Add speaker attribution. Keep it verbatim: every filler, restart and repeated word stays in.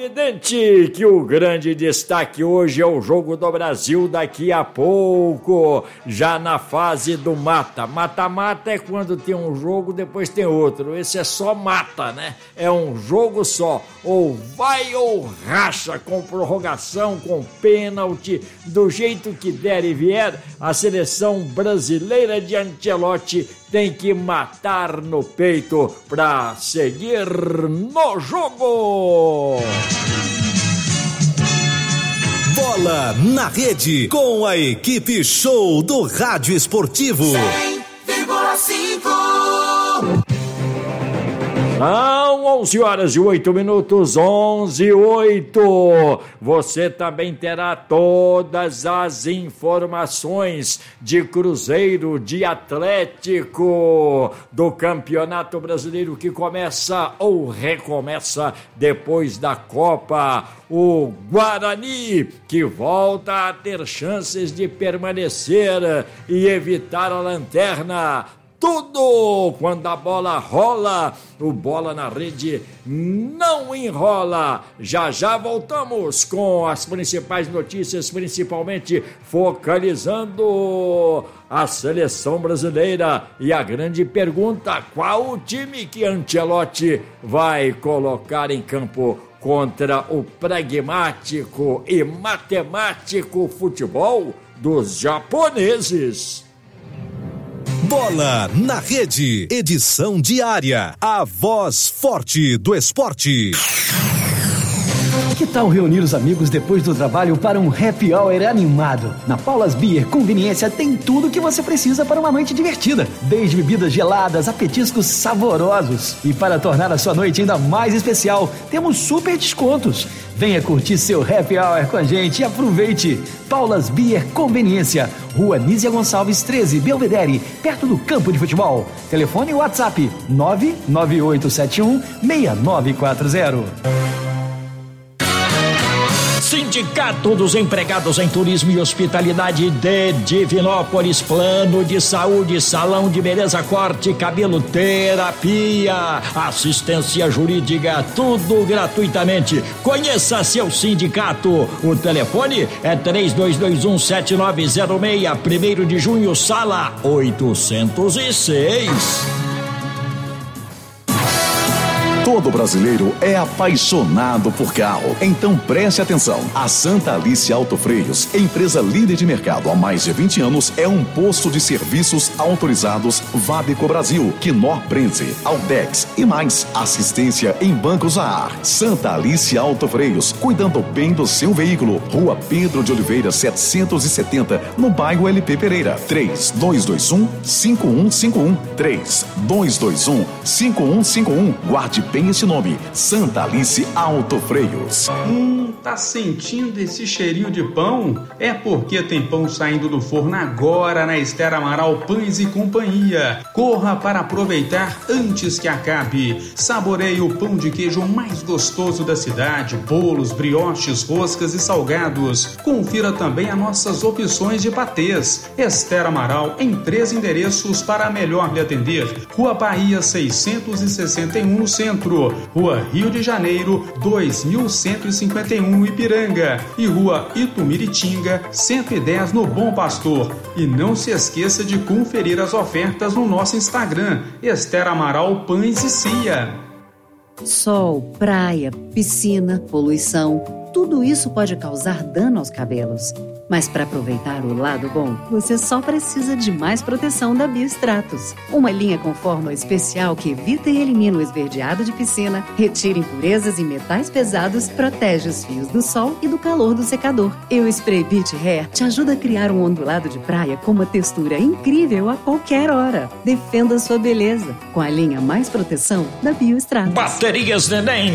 Speaker 1: evidente que o grande destaque hoje é o Jogo do Brasil daqui a pouco, já na fase do mata. Mata-mata é quando tem um jogo, depois tem outro. Esse é só mata, né? É um jogo só. Ou vai ou racha, com prorrogação, com pênalti, do jeito que der e vier, a seleção brasileira de Ancelotti tem que matar no peito para seguir no jogo.
Speaker 2: Bola na Rede, com a equipe show do Rádio Esportivo.
Speaker 3: cem vírgula cinco.
Speaker 1: São onze horas e oito minutos, onze e oito. Você também terá todas as informações de Cruzeiro, de Atlético, do Campeonato Brasileiro que começa ou recomeça depois da Copa. O Guarani, que volta a ter chances de permanecer e evitar a lanterna. Tudo quando a bola rola, o Bola na Rede não enrola. Já já voltamos com as principais notícias, principalmente focalizando a seleção brasileira. E a grande pergunta: qual o time que Ancelotti vai colocar em campo contra o pragmático e matemático futebol dos japoneses?
Speaker 2: Bola na Rede, edição diária, a voz forte do esporte.
Speaker 4: Que tal reunir os amigos depois do trabalho para um happy hour animado? Na Paulas Beer Conveniência tem tudo o que você precisa para uma noite divertida, desde bebidas geladas a petiscos saborosos. E para tornar a sua noite ainda mais especial, temos super descontos. Venha curtir seu happy hour com a gente e aproveite. Paulas Beer Conveniência, Rua Nízia Gonçalves treze, Belvedere, perto do campo de futebol. Telefone e WhatsApp nove nove oito sete um seis nove quatro zero.
Speaker 1: Sindicato dos Empregados em Turismo e Hospitalidade de Divinópolis, plano de saúde, salão de beleza, corte, cabelo, terapia, assistência jurídica, tudo gratuitamente. Conheça seu sindicato. O telefone é três dois dois um sete nove zero seis, primeiro de junho, sala oitocentos e seis.
Speaker 5: Todo brasileiro é apaixonado por carro. Então preste atenção. A Santa Alice Autofreios, empresa líder de mercado há mais de vinte anos, é um posto de serviços autorizados Vadeco Brasil, Knorr Bremse, Altex e mais. Assistência em bancos a ar. Santa Alice Autofreios, cuidando bem do seu veículo. Rua Pedro de Oliveira, setecentos e setenta, no bairro L P Pereira. três dois dois um cinco um cinco um. três dois dois um cinco um cinco um. Guarde bem esse nome, Santa Alice Autofreios.
Speaker 6: Hum, tá sentindo esse cheirinho de pão? É porque tem pão saindo do forno agora na Esther Amaral Pães e Companhia. Corra para aproveitar antes que acabe. Saboreie o pão de queijo mais gostoso da cidade, bolos, brioches, roscas e salgados. Confira também as nossas opções de patês. Esther Amaral em três endereços para melhor lhe atender. Rua Bahia seiscentos e sessenta e um no centro. Rua Rio de Janeiro, dois mil cento e cinquenta e um no Ipiranga e Rua Itumiritinga, cento e dez no Bom Pastor. E não se esqueça de conferir as ofertas no nosso Instagram, Esther Amaral Pães e Cia.
Speaker 7: Sol, praia, piscina, poluição, tudo isso pode causar dano aos cabelos. Mas para aproveitar o lado bom, você só precisa de mais proteção da Biostratos. Uma linha com fórmula especial que evita e elimina o esverdeado de piscina, retira impurezas e metais pesados, protege os fios do sol e do calor do secador. E o Spray Beach Hair te ajuda a criar um ondulado de praia com uma textura incrível a qualquer hora. Defenda sua beleza com a linha mais proteção da Biostratos.
Speaker 1: Baterias Neném,